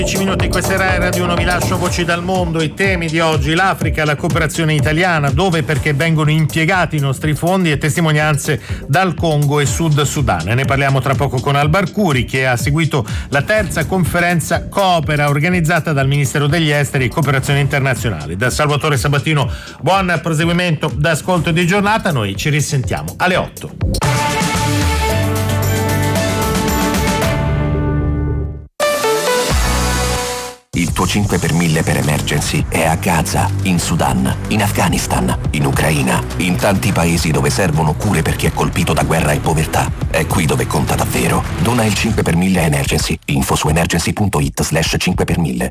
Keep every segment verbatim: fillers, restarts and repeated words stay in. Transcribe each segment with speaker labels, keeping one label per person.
Speaker 1: dieci minuti, questa era Radio uno, vi lascio Voci dal Mondo. I temi di oggi: l'Africa, la cooperazione italiana, dove e perché vengono impiegati i nostri fondi, e testimonianze dal Congo e Sud Sudan. Ne parliamo tra poco con Alba Arcuri, che ha seguito la terza conferenza Coopera organizzata dal Ministero degli Esteri e Cooperazione Internazionale. Da Salvatore Sabatino, buon proseguimento d'ascolto di giornata. Noi ci risentiamo alle otto.
Speaker 2: Il tuo cinque per mille per Emergency è a Gaza, in Sudan, in Afghanistan, in Ucraina, in tanti paesi dove servono cure per chi è colpito da guerra e povertà. È qui dove conta davvero. Dona il cinque per mille a Emergency. Info su emergency punto it slash cinque per mille.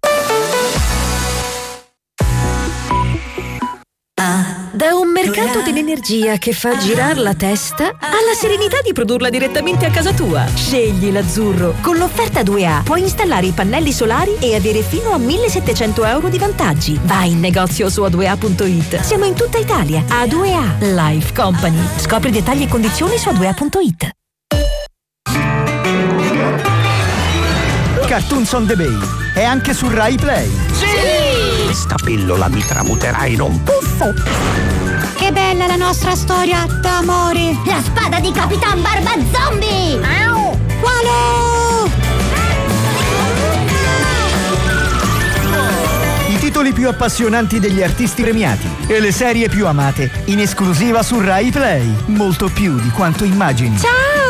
Speaker 3: Da un mercato dell'energia che fa girare la testa alla serenità di produrla direttamente a casa tua. Scegli l'Azzurro. Con l'offerta due A puoi installare i pannelli solari e avere fino a millesettecento euro di vantaggi. Vai in negozio su a due a punto it. Siamo in tutta Italia. A due A Life Company. Scopri dettagli e condizioni su a due a punto it.
Speaker 4: Cartoons on the Bay è anche su Rai Play.
Speaker 5: Sì!
Speaker 6: Questa pillola mi tramuterà in un puffo.
Speaker 5: Che bella la nostra storia d'amore.
Speaker 7: La spada di Capitan Barba Zombie.
Speaker 5: Au! Qualo!
Speaker 4: I titoli più appassionanti degli artisti premiati e le serie più amate in esclusiva su Rai Play. Molto più di quanto immagini.
Speaker 3: Ciao!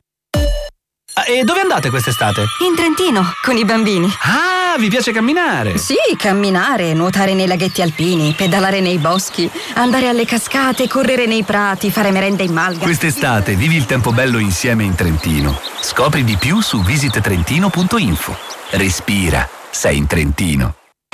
Speaker 8: E dove andate quest'estate?
Speaker 3: In Trentino, con i bambini.
Speaker 8: Ah, vi piace camminare?
Speaker 3: Sì, camminare, nuotare nei laghetti alpini, pedalare nei boschi, andare alle cascate, correre nei prati, fare merenda in malga.
Speaker 9: Quest'estate vivi il tempo bello insieme in Trentino. Scopri di più su visit trentino punto info. Respira, sei in Trentino.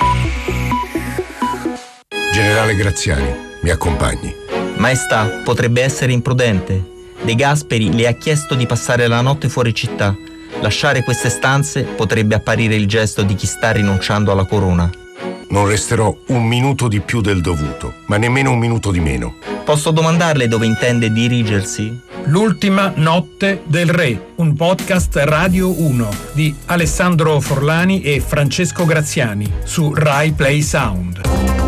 Speaker 10: Generale Graziani, mi accompagni.
Speaker 11: Maestà, potrebbe essere imprudente. De Gasperi le ha chiesto di passare la notte fuori città. Lasciare queste stanze potrebbe apparire il gesto di chi sta rinunciando alla corona.
Speaker 10: Non resterò un minuto di più del dovuto, ma nemmeno un minuto di meno.
Speaker 11: Posso domandarle dove intende dirigersi?
Speaker 12: L'ultima notte del re, un podcast Radio uno di Alessandro Forlani e Francesco Graziani su Rai Play Sound.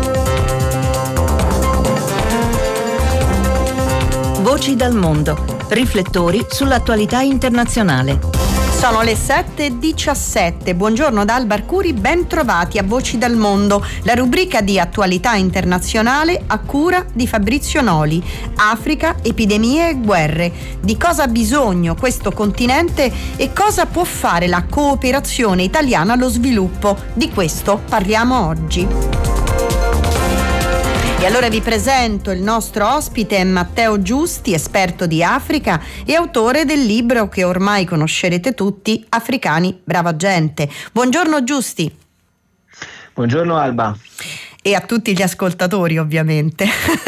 Speaker 3: Voci dal mondo. Riflettori sull'attualità internazionale.
Speaker 13: Sono le sette e diciassette. Buongiorno da Alba Arcuri, ben trovati a Voci dal Mondo, la rubrica di attualità internazionale a cura di Fabrizio Noli. Africa, epidemie e guerre. Di cosa ha bisogno questo continente e cosa può fare la cooperazione italiana allo sviluppo? Di questo parliamo oggi. E allora vi presento il nostro ospite Matteo Giusti, esperto di Africa e autore del libro che ormai conoscerete tutti, Africani, brava gente. Buongiorno Giusti.
Speaker 14: Buongiorno Alba.
Speaker 13: E a tutti gli ascoltatori ovviamente.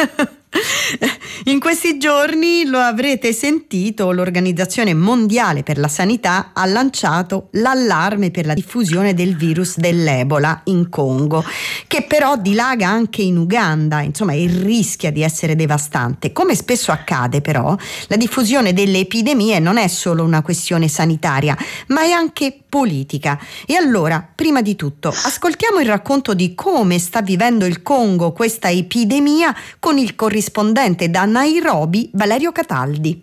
Speaker 13: In questi giorni lo avrete sentito, l'Organizzazione Mondiale per la Sanità ha lanciato l'allarme per la diffusione del virus dell'Ebola in Congo, che però dilaga anche in Uganda, insomma, e rischia di essere devastante. Come spesso accade però, la diffusione delle epidemie non è solo una questione sanitaria, ma è anche politica. E allora, prima di tutto, ascoltiamo il racconto di come sta vivendo il Congo questa epidemia con il corrispondente da Nairobi, Valerio Cataldi.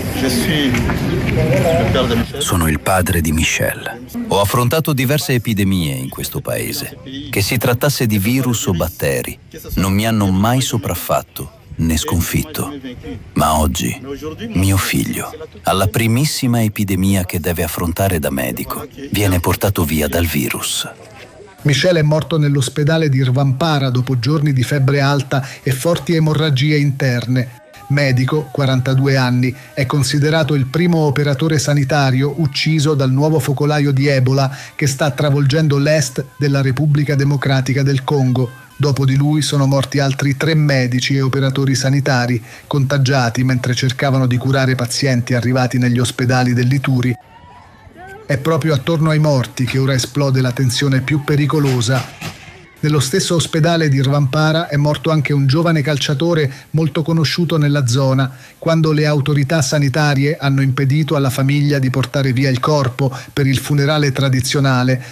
Speaker 9: Sono il padre di Michelle. Ho affrontato diverse epidemie in questo paese. Che si trattasse di virus o batteri, non mi hanno mai sopraffatto né sconfitto. Ma oggi, mio figlio, alla primissima epidemia che deve affrontare da medico, viene portato via dal virus.
Speaker 15: Michele è morto nell'ospedale di Rwampara dopo giorni di febbre alta e forti emorragie interne. Medico, quarantadue anni, è considerato il primo operatore sanitario ucciso dal nuovo focolaio di Ebola che sta travolgendo l'est della Repubblica Democratica del Congo. Dopo di lui sono morti altri tre medici e operatori sanitari, contagiati mentre cercavano di curare pazienti arrivati negli ospedali dell'Ituri. È proprio attorno ai morti che ora esplode la tensione più pericolosa. Nello stesso ospedale di Rwampara è morto anche un giovane calciatore molto conosciuto nella zona, quando le autorità sanitarie hanno impedito alla famiglia di portare via il corpo per il funerale tradizionale